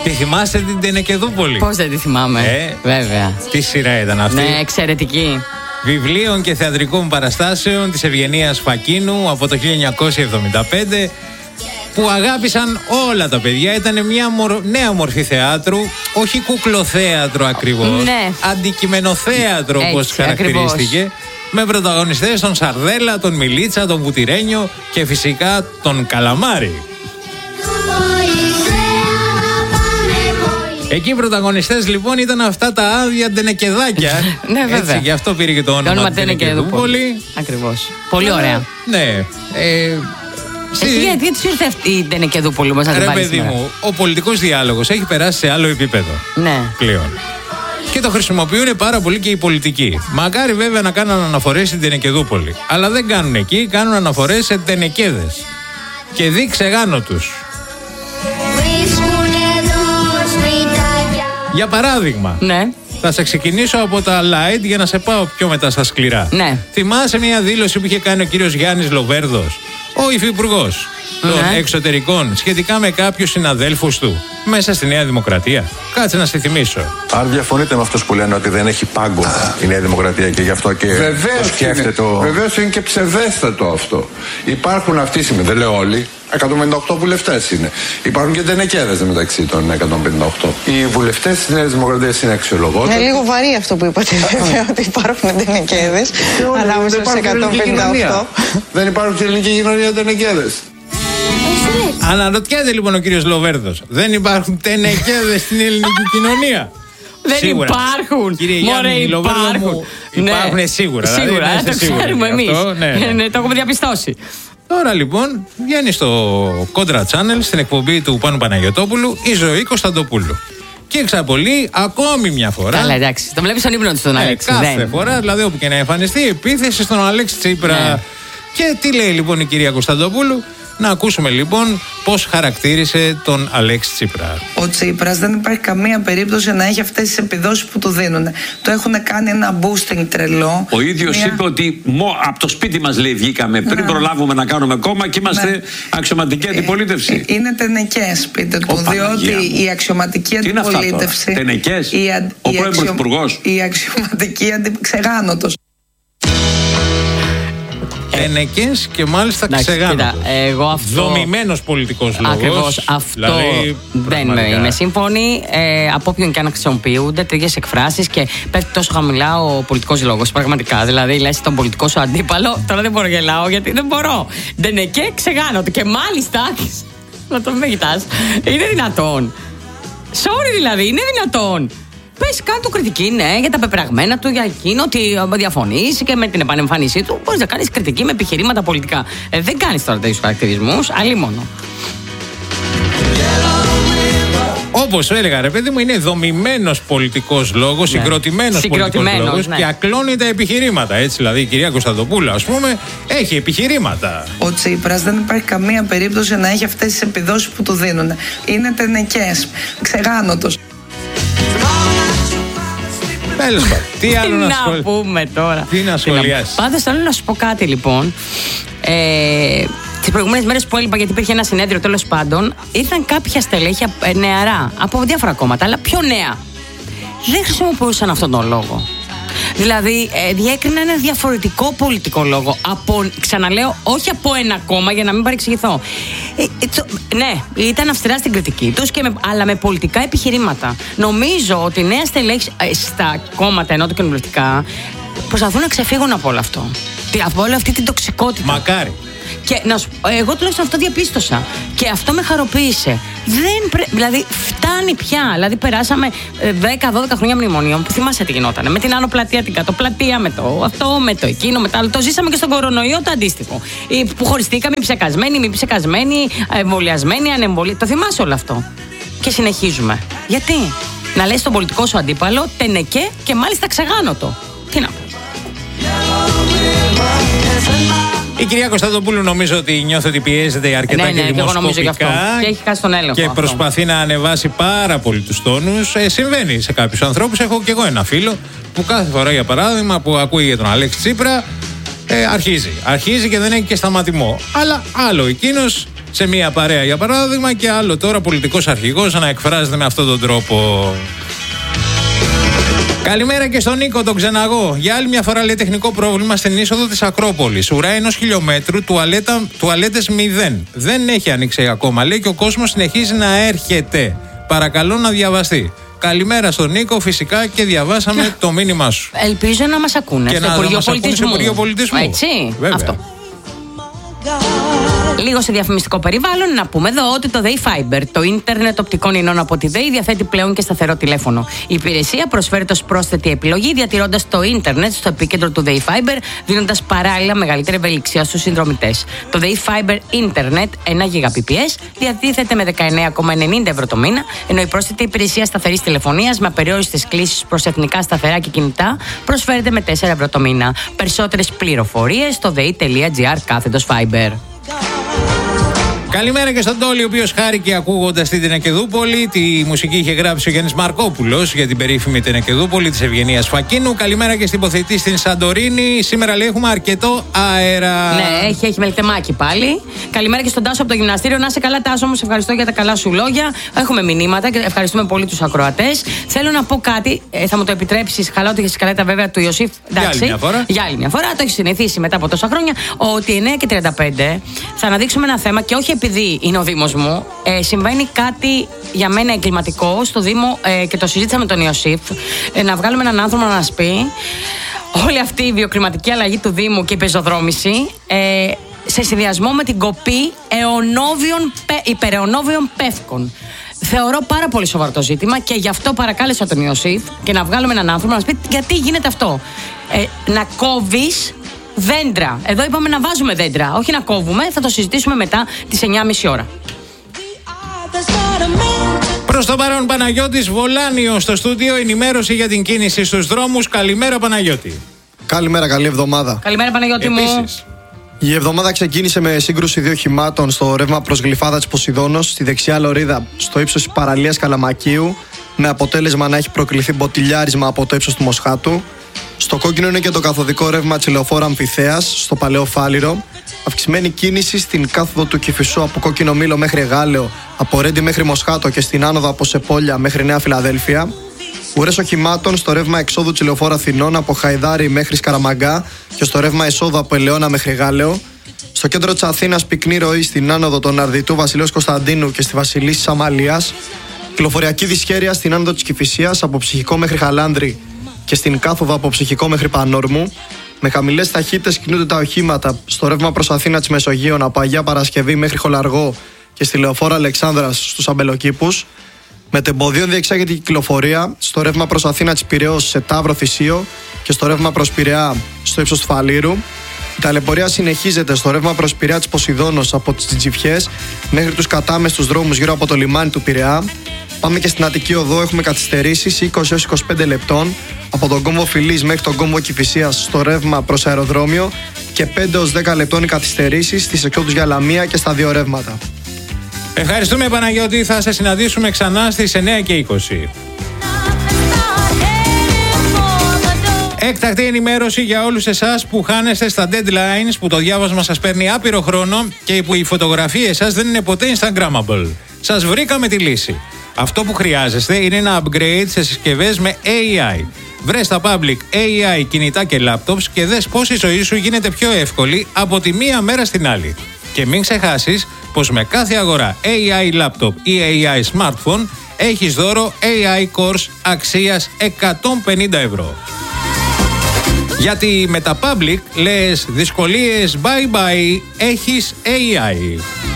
Τη θυμάστε την Τενεκεδούπολη? Πώς δεν τη θυμάμαι. Βέβαια. Τι σειρά ήταν αυτή? Ναι, εξαιρετική. Βιβλίων και θεατρικών παραστάσεων της Ευγενίας Φακίνου από το 1975, που αγάπησαν όλα τα παιδιά. Ήταν μια νέα μορφή θεάτρου, όχι κουκλοθέατρο ακριβώς, ναι. Αντικειμενοθέατρο όπως χαρακτηρίστηκε, ακριβώς. Με πρωταγωνιστές τον Σαρδέλα, τον Μιλίτσα, τον Βουτυρένιο και φυσικά τον Καλαμάρη. Εκεί οι πρωταγωνιστές λοιπόν ήταν αυτά τα άδεια τενεκεδάκια. Ναι, βέβαια. Έτσι, γι' αυτό πήρε και το όνομα Τενεκεδούπολη. Ακριβώς. Πολύ ωραία. Ναι. Γιατί τους ήρθε αυτή η Τενεκεδούπολη μας να την πάρει παιδί μου, ο πολιτικός διάλογος έχει περάσει σε άλλο επίπεδο. Ναι. Πλέον. Και το χρησιμοποιούν πάρα πολύ και οι πολιτικοί. Μακάρι βέβαια να κάνουν αναφορές στην Τενεκεδούπολη. Αλλά δεν κάνουν εκεί, κάνουν αναφορές σε τενεκέδες. Και δείξε γάνω τους. Για παράδειγμα, ναι. Θα σε ξεκινήσω από τα light για να σε πάω πιο μετά στα σκληρά. Ναι. Θυμάσαι μια δήλωση που είχε κάνει ο κύριος Γιάννης Λοβέρδος, ο υφυπουργός των εξωτερικών, σχετικά με κάποιους συναδέλφους του μέσα στη Νέα Δημοκρατία? Κάτσε να στη θυμίσω. Αν διαφωνείτε με αυτούς που λένε ότι δεν έχει πάγκο η Νέα Δημοκρατία και γι' αυτό και το σκέφτεται. Βεβαίως είναι και ψευδέστατο αυτό. Υπάρχουν αυτοί οι σημεία, δεν λέω όλοι. 158 βουλευτές είναι. Υπάρχουν και τενεκέδες μεταξύ των 158. Οι βουλευτές της Νέας Δημοκρατίας είναι αξιολογότεροι. Είναι λίγο βαρύ αυτό που είπατε, βέβαια, ότι υπάρχουν τενεκέδες ανάμεσα στους 158. Δεν υπάρχουν στην ελληνική κοινωνία τενεκέδες. Αναρωτιέται λοιπόν ο κύριος Λοβέρδος, δεν υπάρχουν τενεκέδες στην ελληνική κοινωνία? Δεν σίγουρα υπάρχουν. Κύριε Γιάννη, υπάρχουν. Υπάρχουν σίγουρα. Σίγουρα, δηλαδή, το ξέρουμε εμείς. Ναι. Το έχουμε διαπιστώσει. Τώρα λοιπόν βγαίνει στο Contra Channel, στην εκπομπή του Πάνου Παναγιωτόπουλου, η Ζωή Κωνσταντοπούλου. Και εξαπολύει ακόμη μια φορά. Καλά, εντάξει. Το βλέπεις στον ύπνο του τον Αλέξη. Κάθε φορά, δηλαδή όπου και να εμφανιστεί, επίθεση στον Αλέξη Τσίπρα. Ναι. Και τι λέει λοιπόν η κυρία Κωνσταντοπούλου? Να ακούσουμε λοιπόν πώς χαρακτήρισε τον Αλέξη Τσίπρα. Ο Τσίπρας δεν υπάρχει καμία περίπτωση να έχει αυτές τις επιδόσεις που του δίνουν. Το έχουν κάνει ένα boosting τρελό. Ο ίδιος είπε ότι από το σπίτι μας, λέει, βγήκαμε πριν προλάβουμε να κάνουμε κόμμα και είμαστε αξιωματική αντιπολίτευση. Είναι τενεκές, πείτε του, διότι η αξιωματική αντιπολίτευση. Τενεκές, ο πρώην πρωθυπουργός. Η αξιωματική ξεγάνωτος. Τενεκές και μάλιστα ξεγάνωτος. Δομημένος πολιτικός λόγος. Ακριβώς αυτό. Δηλαδή, δεν είμαι σύμφωνη. Από όποιον και αν χρησιμοποιούνται τέτοιες εκφράσεις και πέφτει τόσο χαμηλά ο πολιτικός λόγος. Πραγματικά. Δηλαδή, λες τον πολιτικό σου αντίπαλο. Τώρα δεν μπορώ να γελάω γιατί δεν μπορώ. Τενεκέ ξεγάνωτο. Και μάλιστα. Να τον με κοιτάς. Είναι δυνατόν. Sorry δηλαδή, είναι δυνατόν. Πες κάτω κριτική, ναι, για τα πεπραγμένα του, για εκείνο ότι διαφωνείς και με την επανεμφάνισή του. Μπορείς να κάνεις κριτική με επιχειρήματα πολιτικά. Δεν κάνεις τώρα τέτοιους χαρακτηρισμούς, αλλήμονο. Όπως έλεγα, ρε παιδί μου, είναι δομημένος πολιτικός λόγος, συγκροτημένος πολιτικός λόγος, ναι. Και ακλώνει τα επιχειρήματα. Έτσι, δηλαδή η κυρία Κωνσταντοπούλου, ας πούμε, έχει επιχειρήματα. Ο Τσίπρας δεν υπάρχει καμία περίπτωση να έχει αυτές τις επιδόσεις που του δίνουν. Είναι τενεκές, ξεγάνωτος. Τέλος πάντων. Τι άλλο να πούμε τώρα. Τι να σχολιάσεις. Πάντως θέλω να σου πω κάτι λοιπόν. Τις προηγούμενες μέρες που έλειπα, γιατί υπήρχε ένα συνέδριο, τέλος πάντων, ήρθαν κάποια στελέχη νεαρά από διάφορα κόμματα, αλλά πιο νέα. Δεν χρησιμοποιούσαν αυτόν τον λόγο. Δηλαδή, διέκριναν ένα διαφορετικό πολιτικό λόγο. Ξαναλέω, όχι από ένα κόμμα, για να μην παρεξηγηθώ. Ναι, ήταν αυστηρά στην κριτική τους, αλλά με πολιτικά επιχειρήματα. Νομίζω ότι οι νέα στελέχη στα κόμματα, ενώ το κοινοβουλευτικά, προσπαθούν να ξεφύγουν από όλο αυτό. Από όλη αυτή την τοξικότητα. Μακάρι. Και εγώ τουλάχιστον αυτό διαπίστωσα. Και αυτό με χαροποίησε. Δηλαδή, φτάνει πια. Δηλαδή, περάσαμε 10-12 χρόνια μνημονίων που θυμάσαι τι γινότανε. Με την άνω πλατεία, την κάτω πλατεία, με το αυτό, με το εκείνο, με το άλλο. Το ζήσαμε και στον κορονοϊό το αντίστοιχο. Που χωριστήκαμε, ψεκασμένοι, μη ψεκασμένοι, εμβολιασμένοι, ανεμβολιασμένοι. Το θυμάσαι όλο αυτό. Και συνεχίζουμε. Γιατί? Να λες τον πολιτικό σου αντίπαλο τενεκέ και μάλιστα ξεγάνωτο. Τι να πω. Η κυρία Κωνσταντοπούλου νομίζω ότι νιώθει ότι πιέζεται αρκετά και δημοσκοπικά και έχει χάσει τον έλεγχο και προσπαθεί να ανεβάσει πάρα πολύ τους τόνους. Συμβαίνει σε κάποιους ανθρώπους. Έχω και εγώ ένα φίλο που κάθε φορά, για παράδειγμα, που ακούει για τον Αλέξη Τσίπρα, αρχίζει και δεν έχει και σταματημό. Αλλά άλλο εκείνος σε μια παρέα για παράδειγμα, και άλλο τώρα πολιτικός αρχηγός να εκφράζεται με αυτόν τον τρόπο. Καλημέρα και στον Νίκο, τον Ξεναγό. Για άλλη μια φορά λέει τεχνικό πρόβλημα στην είσοδο της Ακρόπολης. Ουρά 1 χιλιόμετρου, τουαλέτες 0. Δεν έχει ανοίξει ακόμα, λέει, και ο κόσμος συνεχίζει να έρχεται. Παρακαλώ να διαβαστεί. Καλημέρα στον Νίκο, φυσικά, και διαβάσαμε το μήνυμά σου. Ελπίζω να μας ακούνε. Και στο Υπουργείο Πολιτισμού. Έτσι, βέβαια. Αυτό. Λίγο σε διαφημιστικό περιβάλλον, να πούμε εδώ ότι το ΔΕΗ Fiber, το ίντερνετ οπτικών ινών από τη ΔΕΗ, διαθέτει πλέον και σταθερό τηλέφωνο. Η υπηρεσία προσφέρεται ως πρόσθετη επιλογή, διατηρώντας το ίντερνετ στο επίκεντρο του ΔΕΗ Fiber, δίνοντας παράλληλα μεγαλύτερη ευελιξία στους συνδρομητές. Το ΔΕΗ Fiber ίντερνετ 1 Gbps διατίθεται με 19,90 ευρώ το μήνα, ενώ η πρόσθετη υπηρεσία σταθερής τηλεφωνίας με απεριόριστες κλήσεις προς εθνικά σταθερά και κινητά προσφέρεται με 4 ευρώ το μήνα. Περισσότερες πληροφορίες στο dei.gr/Fiber. Καλημέρα και στον Τόλι, ο οποίος χάρηκε ακούγοντας την Τενεκεδούπολη. Τη μουσική είχε γράψει ο Γιάννης Μαρκόπουλος για την περίφημη Τενεκεδούπολη της Ευγενίας Φακίνου. Καλημέρα και στην υποθετή στην Σαντορίνη. Σήμερα λέει έχουμε αρκετό αέρα. Ναι, έχει μελτεμάκι πάλι. Καλημέρα και στον Τάσο από το γυμναστήριο. Να είσαι καλά, Τάσο μου, σε ευχαριστώ για τα καλά σου λόγια. Έχουμε μηνύματα και ευχαριστούμε πολύ τους ακροατές. Θέλω να πω κάτι, θα μου το επιτρέψεις. Χαλάω τη σκαλέτα βέβαια του Ιωσήφ. Για άλλη μια φορά. Το έχει συνηθίσει μετά από τόσα χρόνια. Ότι 9:35 θα αναδείξουμε ένα θέμα, και όχι επειδή είναι ο Δήμος μου, συμβαίνει κάτι για μένα εγκληματικό στο Δήμο, και το συζήτησα με τον Ιωσήφ, να βγάλουμε έναν άνθρωπο να μας πει όλη αυτή η βιοκλιματική αλλαγή του Δήμου και η πεζοδρόμηση σε συνδυασμό με την κοπή υπεραιωνόβιων πεύκων. Θεωρώ πάρα πολύ σοβαρό το ζήτημα και γι' αυτό παρακάλεσα τον Ιωσήφ και να βγάλουμε έναν άνθρωπο να μας πει γιατί γίνεται αυτό. Να κόβεις δέντρα. Εδώ είπαμε να βάζουμε δέντρα, όχι να κόβουμε. Θα το συζητήσουμε μετά τις 9:30 ώρα. Προς το παρόν Παναγιώτης Βολάνιο στο στούντιο, ενημέρωση για την κίνηση στους δρόμους. Καλημέρα Παναγιώτη. Καλημέρα, καλή εβδομάδα. Καλημέρα Παναγιώτη μου. Η εβδομάδα ξεκίνησε με σύγκρουση 2 οχημάτων στο ρεύμα προς Γλυφάδα της Ποσειδώνος, στη δεξιά λωρίδα στο ύψος της παραλίας Καλαμακίου, με αποτέλεσμα να έχει προκληθεί μποτιλιάρισμα από το ύψος του Μοσχάτου. Στο κόκκινο είναι και το καθοδικό ρεύμα της λεωφόρου Αμφιθέας στο Παλαιό Φάληρο. Αυξημένη κίνηση στην κάθοδο του Κηφισού από Κόκκινο Μήλο μέχρι Γάλεο, από Ρέντι μέχρι Μοσχάτο και στην άνοδο από Σεπόλια μέχρι Νέα Φιλαδέλφια. Ουρές οχημάτων στο ρεύμα εξόδου της λεωφόρου Αθηνών από Χαϊδάρι μέχρι Σκαραμαγκά και στο ρεύμα εσόδου από Ελαιώνα μέχρι Γάλεο. Στο κέντρο της Αθήνας πυκνή ροή στην άνοδο των Αρδιτού Βασιλέως Κωνσταντίνου και στη Βασιλίσσης Αμαλίας. Κυκλοφοριακή δυσχέρεια στην άνοδο της Κηφισίας από Ψυχικό μέχρι Χαλάνδρη και στην κάθοδο από Ψυχικό μέχρι Πανόρμου. Με χαμηλές ταχύτητες κινούνται τα οχήματα στο ρεύμα προς Αθήνα της Μεσογείων από Αγία Παρασκευή μέχρι Χολαργό και στη λεωφόρο Αλεξάνδρας στους Αμπελοκήπους. Με τεμποδίων διεξάγεται η κυκλοφορία στο ρεύμα προς Αθήνα της Πειραιώς σε Ταύρο Θησίο και στο ρεύμα προς Πειραιά στο ύψος του Φαλήρου. Η ταλαιπωρία συνεχίζεται στο ρεύμα προς Πειραιά της Ποσειδώνος από τις Τζιφιές μέχρι τους κατάμεστους δρόμους γύρω από το λιμάνι του Πειραιά. Πάμε και στην Αττική Οδό, έχουμε καθυστερήσεις 20 έως 25 λεπτών από τον κόμβο Φιλής μέχρι τον κόμβο Κηφισίας στο ρεύμα προς αεροδρόμιο και 5 έως 10 λεπτών οι καθυστερήσεις στις εξόδους για Λαμία και στα δύο ρεύματα. Ευχαριστούμε Παναγιώτη, θα σε συναντήσουμε ξανά στις 9:20. Έκτακτη ενημέρωση για όλους εσάς που χάνεστε στα deadlines, που το διάβασμα σας παίρνει άπειρο χρόνο και που οι φωτογραφίες σας δεν είναι ποτέ Instagrammable. Σας βρήκαμε τη λύση. Αυτό που χρειάζεστε είναι ένα upgrade σε συσκευές με AI. Βρες στα public AI κινητά και laptops και δες πώς η ζωή σου γίνεται πιο εύκολη από τη μία μέρα στην άλλη. Και μην ξεχάσεις πως με κάθε αγορά AI laptop ή AI smartphone έχεις δώρο AI course αξίας 150 ευρώ. Γιατί με τα public λες δυσκολίες bye bye, έχεις AI.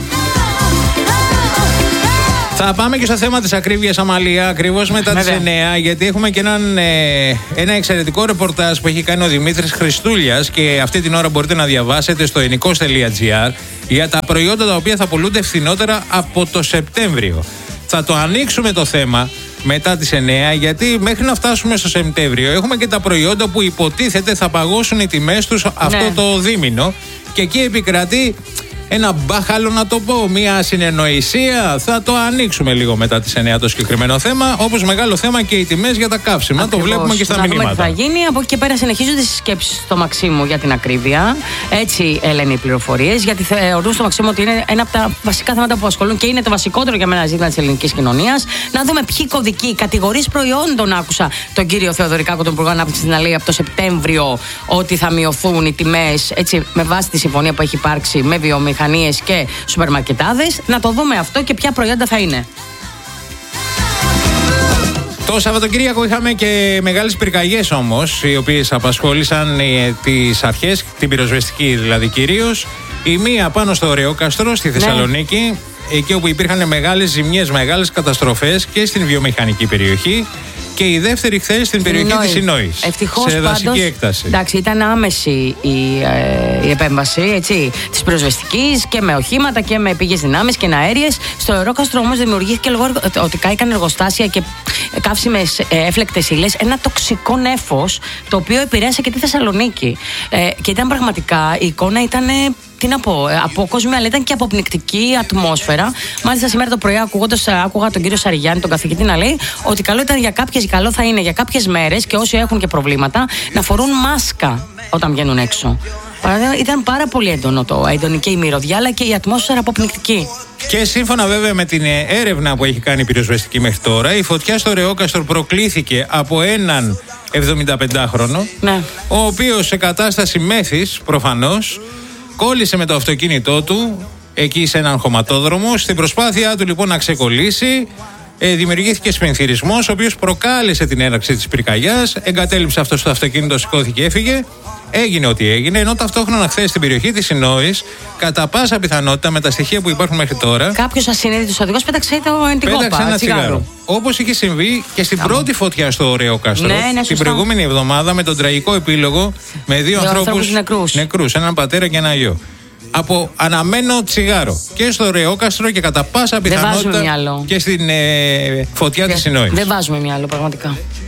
Θα πάμε και στο θέμα της ακρίβειας, Αμαλία, ακριβώς μετά τις 9, γιατί έχουμε και ένα εξαιρετικό ρεπορτάζ που έχει κάνει ο Δημήτρης Χριστούλιας και αυτή την ώρα μπορείτε να διαβάσετε στο ενικός.gr για τα προϊόντα τα οποία θα πουλούνται φθηνότερα από το Σεπτέμβριο. Θα το ανοίξουμε το θέμα μετά τις 9, γιατί μέχρι να φτάσουμε στο Σεπτέμβριο έχουμε και τα προϊόντα που υποτίθεται θα παγώσουν οι τιμές τους αυτό το δίμηνο και εκεί επικρατεί ένα μπάχαλο να το πω, μια συνεννοησία. Θα το ανοίξουμε λίγο μετά τις 9 το συγκεκριμένο θέμα. Όπως μεγάλο θέμα και οι τιμές για τα καύσιμα. Ακριβώς. Το βλέπουμε και στα μηνύματα. Τι θα γίνει. Από εκεί και πέρα συνεχίζονται οι συσκέψεις στο Μαξίμου για την ακρίβεια. Έτσι λένε οι πληροφορίες. Γιατί θεωρούν στο Μαξίμου ότι είναι ένα από τα βασικά θέματα που ασχολούν και είναι το βασικότερο για μένα ζήτημα της ελληνικής κοινωνίας. Να δούμε ποιοι κωδικοί, κατηγορίες προϊόντων. Άκουσα τον κύριο Θεοδωρικάκο, τον Υπουργό Ανάπτυξης, να λέει από το Σεπτέμβριο ότι θα μειωθούν οι τιμές με βάση τη συμφωνία που έχει υπάρξει με βιομηχανίες και σούπερμαρκετάδες. Να το δούμε αυτό και ποια προϊόντα θα είναι. Το Σαββατοκύριακο είχαμε και μεγάλες πυρκαγιές όμως, οι οποίες απασχόλησαν τις αρχές, την πυροσβεστική δηλαδή κυρίως. Η μία πάνω στο Ρεόκαστρο στη Θεσσαλονίκη, εκεί όπου υπήρχαν μεγάλες ζημιές, μεγάλες καταστροφές και στην βιομηχανική περιοχή. Και η δεύτερη χθες στην περιοχή της Συνόης. Ευτυχώς σε δασική πάντως, έκταση. Εντάξει, ήταν άμεση η επέμβαση της πυροσβεστικής και με οχήματα και με πηγές δυνάμεις και αέριες. Στο Ρεόκαστρο όμως δημιουργήθηκε λόγω ότι κάηκαν εργοστάσια και καύσιμες έφλεκτες ύλες ένα τοξικό νέφος, το οποίο επηρέασε και τη Θεσσαλονίκη. Και ήταν πραγματικά, η εικόνα ήταν. Τι να πω, απόκοσμη, αλλά ήταν και αποπνικτική ατμόσφαιρα. Μάλιστα, σήμερα το πρωί, άκουγα τον κύριο Σαριγιάννη, τον καθηγητή, να λέει ότι καλό θα είναι για κάποιες μέρες και όσοι έχουν και προβλήματα να φορούν μάσκα όταν βγαίνουν έξω. Ήταν πάρα πολύ έντονη και η μυρωδιά, αλλά και η ατμόσφαιρα αποπνικτική. Και σύμφωνα βέβαια με την έρευνα που έχει κάνει η πυροσβεστική μέχρι τώρα, η φωτιά στο Ρεόκαστρο προκλήθηκε από έναν 75χρονο, ο οποίος σε κατάσταση μέθης προφανώς κόλλησε με το αυτοκίνητό του εκεί σε έναν χωματόδρομο. Στην προσπάθειά του λοιπόν να ξεκολλήσει, δημιουργήθηκε σπενθυρισμός, ο οποίος προκάλεσε την έναρξη της πυρκαγιάς. Εγκατέλειψε αυτό το αυτοκίνητο, σηκώθηκε, έφυγε. Έγινε ό,τι έγινε, ενώ ταυτόχρονα χθες στην περιοχή της Συνόης, κατά πάσα πιθανότητα με τα στοιχεία που υπάρχουν μέχρι τώρα, κάποιος ασυνείδητος οδηγός πέταξε ένα τσιγάρο. Όπως είχε συμβεί και στην πρώτη φωτιά στο Ρεόκαστρο, την προηγούμενη εβδομάδα, με τον τραγικό επίλογο με δύο ανθρώπους νεκρούς, έναν πατέρα και ένα γιο. Από αναμένο τσιγάρο και στο Ρεόκαστρο και κατά πάσα πιθανότητα και στην φωτιά της Συνόης. Δεν βάζουμε μυαλό, πραγματικά.